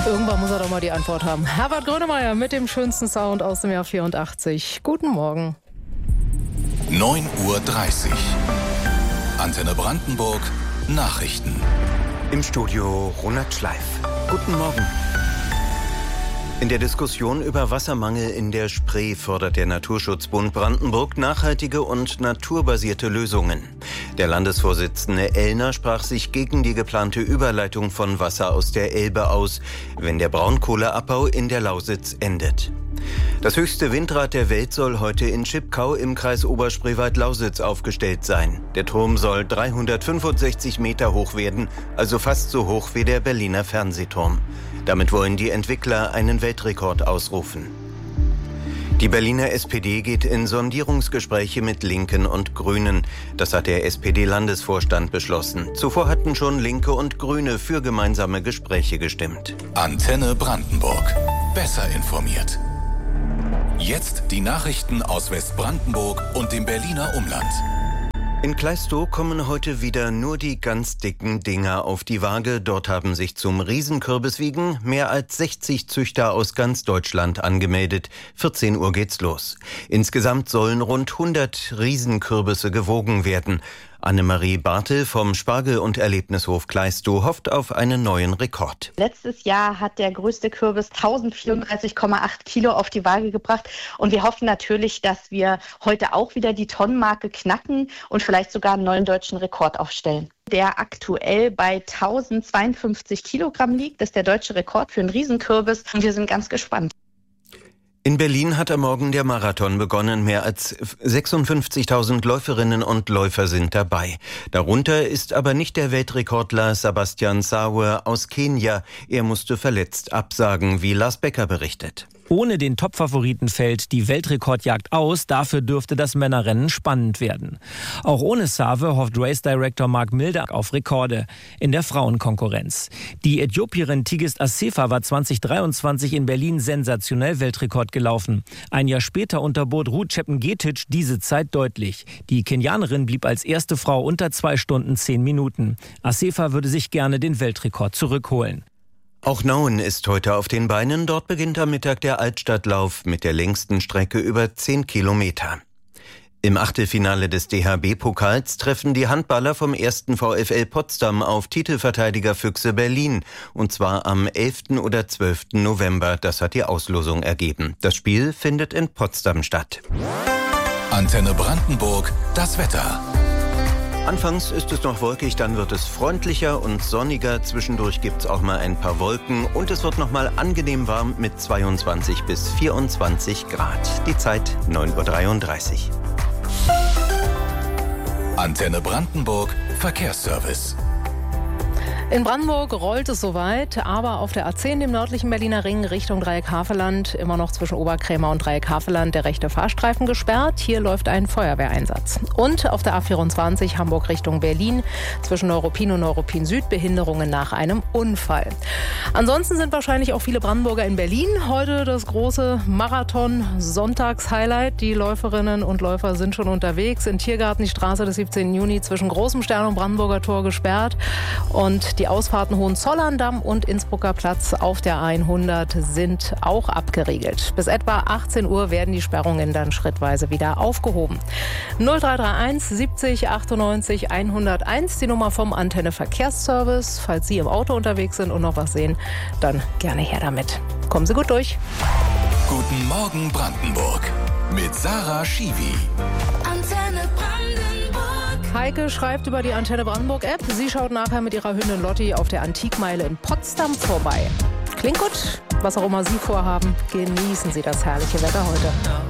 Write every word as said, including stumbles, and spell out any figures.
Irgendwann muss er doch mal die Antwort haben. Herbert Grönemeyer mit dem schönsten Sound aus dem Jahr vierundachtzig. Guten Morgen. neun Uhr dreißig. Antenne Brandenburg. Nachrichten. Im Studio Ronald Schleif. Guten Morgen. In der Diskussion über Wassermangel in der Spree fordert der Naturschutzbund Brandenburg nachhaltige und naturbasierte Lösungen. Der Landesvorsitzende Ellner sprach sich gegen die geplante Überleitung von Wasser aus der Elbe aus, wenn der Braunkohleabbau in der Lausitz endet. Das höchste Windrad der Welt soll heute in Schipkau im Kreis Oberspreewald-Lausitz aufgestellt sein. Der Turm soll dreihundertfünfundsechzig Meter hoch werden, also fast so hoch wie der Berliner Fernsehturm. Damit wollen die Entwickler einen Weltrekord ausrufen. Die Berliner S P D geht in Sondierungsgespräche mit Linken und Grünen. Das hat der S P D-Landesvorstand beschlossen. Zuvor hatten schon Linke und Grüne für gemeinsame Gespräche gestimmt. Antenne Brandenburg. Besser informiert. Jetzt die Nachrichten aus Westbrandenburg und dem Berliner Umland. In Kleistow kommen heute wieder nur die ganz dicken Dinger auf die Waage. Dort haben sich zum Riesenkürbiswiegen mehr als sechzig Züchter aus ganz Deutschland angemeldet. vierzehn Uhr geht's los. Insgesamt sollen rund hundert Riesenkürbisse gewogen werden. Annemarie Bartel vom Spargel- und Erlebnishof Kleistow hofft auf einen neuen Rekord. Letztes Jahr hat der größte Kürbis tausendvierunddreißig Komma acht Kilo auf die Waage gebracht. Und wir hoffen natürlich, dass wir heute auch wieder die Tonnenmarke knacken und vielleicht sogar einen neuen deutschen Rekord aufstellen. Der aktuell bei tausendzweiundfünfzig Kilogramm liegt. Das ist der deutsche Rekord für einen Riesenkürbis. Und wir sind ganz gespannt. In Berlin hat am Morgen der Marathon begonnen. Mehr als sechsundfünfzigtausend Läuferinnen und Läufer sind dabei. Darunter ist aber nicht der Weltrekordler Sebastian Sawe aus Kenia. Er musste verletzt absagen, wie Lars Becker berichtet. Ohne den Top-Favoriten fällt die Weltrekordjagd aus. Dafür dürfte das Männerrennen spannend werden. Auch ohne Sawe hofft Race Director Mark Milder auf Rekorde in der Frauenkonkurrenz. Die Äthiopierin Tigist Assefa war zweitausenddreiundzwanzig in Berlin sensationell Weltrekord gelaufen. Ein Jahr später unterbot Ruth Chepngetich diese Zeit deutlich. Die Kenianerin blieb als erste Frau unter zwei Stunden zehn Minuten. Assefa würde sich gerne den Weltrekord zurückholen. Auch Nauen ist heute auf den Beinen. Dort beginnt am Mittag der Altstadtlauf mit der längsten Strecke über zehn Kilometer. Im Achtelfinale des D H B-Pokals treffen die Handballer vom ersten VfL Potsdam auf Titelverteidiger Füchse Berlin. Und zwar am elften oder zwölften November. Das hat die Auslosung ergeben. Das Spiel findet in Potsdam statt. Antenne Brandenburg. Das Wetter. Anfangs ist es noch wolkig, dann wird es freundlicher und sonniger. Zwischendurch gibt es auch mal ein paar Wolken und es wird noch mal angenehm warm mit zweiundzwanzig bis vierundzwanzig Grad. Die Zeit neun Uhr dreiunddreißig. Antenne Brandenburg. Verkehrsservice. In Brandenburg rollt es soweit, aber auf der A zehn, dem nördlichen Berliner Ring, Richtung Dreieck-Havelland, immer noch zwischen Oberkrämer und Dreieck-Havelland der rechte Fahrstreifen gesperrt. Hier läuft ein Feuerwehreinsatz. Und auf der A vierundzwanzig, Hamburg Richtung Berlin, zwischen Neuruppin und Neuruppin Süd, Behinderungen nach einem Unfall. Ansonsten sind wahrscheinlich auch viele Brandenburger in Berlin. Heute das große Marathon-Sonntags-Highlight. Die Läuferinnen und Läufer sind schon unterwegs. In Tiergarten die Straße des siebzehnten Juni zwischen Großem Stern und Brandenburger Tor gesperrt. Und die Ausfahrten Hohenzollern-Damm und Innsbrucker Platz auf der hundert sind auch abgeriegelt. Bis etwa achtzehn Uhr werden die Sperrungen dann schrittweise wieder aufgehoben. null drei drei eins siebzig achtundneunzig hunderteins, die Nummer vom Antenne Verkehrsservice. Falls Sie im Auto unterwegs sind und noch was sehen, dann gerne her damit. Kommen Sie gut durch. Guten Morgen Brandenburg mit Sarah Schiwi. Antenne Brandenburg. Heike schreibt über die Antenne Brandenburg App. Sie schaut nachher mit ihrer Hündin Lotti auf der Antikmeile in Potsdam vorbei. Klingt gut. Was auch immer Sie vorhaben, genießen Sie das herrliche Wetter heute.